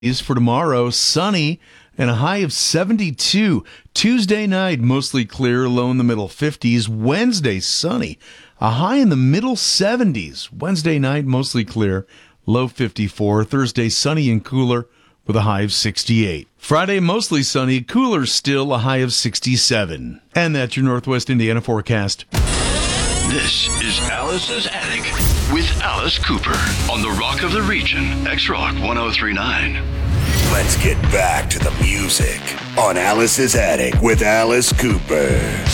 For tomorrow, sunny and a high of 72. Tuesday night, mostly clear, low in the middle 50s. Wednesday, sunny, a high in the middle 70s. Wednesday night, mostly clear, low 54. Thursday, sunny and cooler with a high of 68. Friday, mostly sunny, cooler still, a high of 67. And that's your Northwest Indiana forecast. This is Alice's Attic with Alice Cooper on the Rock of the Region, X-Rock 1039. Let's get back to the music on Alice's Attic with Alice Cooper.